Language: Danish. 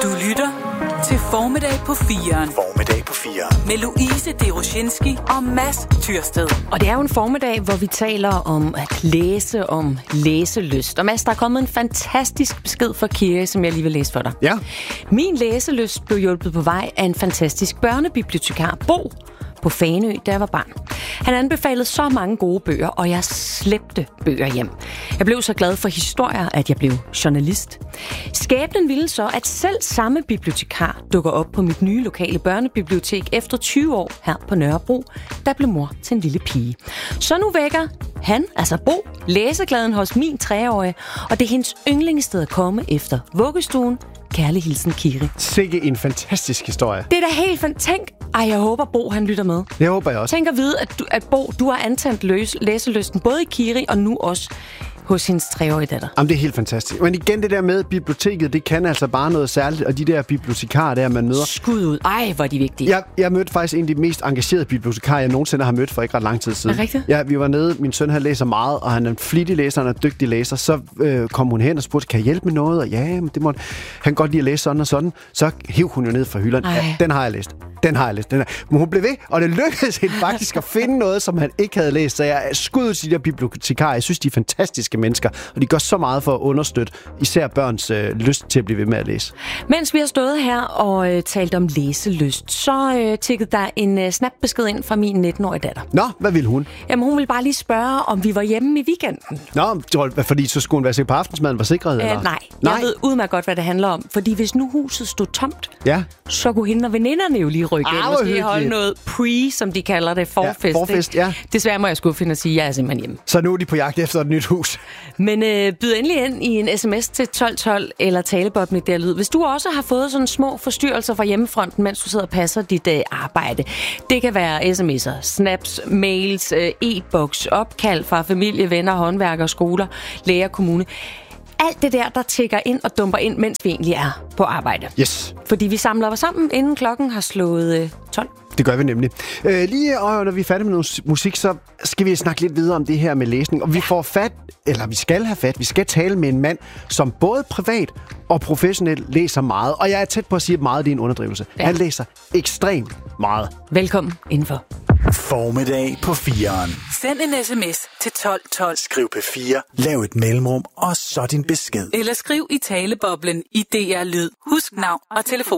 Du lytter til Formiddag på 4'eren. Formiddag på 4'eren. Med Louise Deroshinski og Mads Tyrsted. Og det er jo en formiddag, hvor vi taler om at læse, om læselyst. Og Mads, der er kommet en fantastisk besked fra Kiri, som jeg lige vil læse for dig. Ja. Min læselyst blev hjulpet på vej af en fantastisk børnebibliotekar, Bo, på Fanø, da jeg var barn. Han anbefalede så mange gode bøger, og jeg slæbte bøger hjem. Jeg blev så glad for historier, at jeg blev journalist. Skæbnen ville så, at selv samme bibliotekar dukker op på mit nye lokale børnebibliotek efter 20 år her på Nørrebro, der blev mor til en lille pige. Så nu vækker han, altså Bo, læseglæden hos min 3-årige, og det er hendes yndlingssted at komme efter vuggestuen. Kærlig hilsen, Kiri. Sikke en fantastisk historie. Det er da helt fantastisk. Ej, jeg håber, Bo, han lytter med. Det håber jeg også. Tænk at vide, at Bo, du har antændt læselysten, både i Kiri og nu også hos hendes 3-årige datter. Jamen, det er helt fantastisk. Men igen, det der med biblioteket, det kan altså bare noget særligt. Og de der bibliotekarer der, man møder. Skud ud. Ej, hvor er de vigtige. Jeg mødte faktisk en af de mest engagerede bibliotekarer, jeg nogensinde har mødt for ikke ret lang tid siden. Er det rigtigt? Ja, vi var nede. Min søn, han læser meget, og han er en flittig læser, han er en dygtig læser. Så kom hun hen og spurgte, kan jeg hjælpe med noget? Og ja, det måtte han godt lide at læse sådan og sådan. Så hiv hun jo ned fra hylderne. Ja, den har jeg læst. Men hun blev ved, og det lykkedes hende faktisk at finde noget, som han ikke havde læst. Så jeg skud til de der bibliotekarer. Jeg synes, de er fantastiske mennesker, og de gør så meget for at understøtte især børns lyst til at blive ved med at læse. Mens vi har stået her og talt om læselyst, så tikkede der en snapbesked ind fra min 19-årige datter. Nå, hvad ville hun? Jamen, hun ville bare lige spørge, om vi var hjemme i weekenden. Nå, fordi så skulle hun være sikker på aftensmaden var sikret, eller? Nej, jeg ved udmærket godt, hvad det handler om. Fordi hvis nu huset stod tomt, så kunne hende og veninderne jo lige rykke ind. Måske holde noget som de kalder det, forfest. Ja, forfest, ja. Desværre må jeg skuffe hende og sige, at jeg er simpelthen hjemme. Så nu er de på jagt efter et nyt hus. Men byd endelig ind i en sms til 1212 eller taleboblen i der lyd. Hvis du også har fået sådan små forstyrrelser fra hjemmefronten, mens du sidder og passer dit arbejde. Det kan være sms'er, snaps, mails, e-boks, opkald fra familie, venner, håndværkere, skoler, læger, kommune. Alt det der tikker ind og dumper ind, mens vi egentlig er på arbejde. Yes. Fordi vi samler os sammen, inden klokken har slået 12. Det gør vi nemlig. Lige når vi er færdige med noget musik, så skal vi snakke lidt videre om det her med læsning. Og vi vi skal tale med en mand, som både privat og professionelt læser meget. Og jeg er tæt på at sige, at meget det er en underdrivelse. Ja. Han læser ekstremt meget. Velkommen indenfor. Formiddag på 4'eren. Send en sms til 1212. Skriv P4, lav et mellemrum, og så din besked. Eller skriv i taleboblen i DR Lyd. Husk navn og telefon.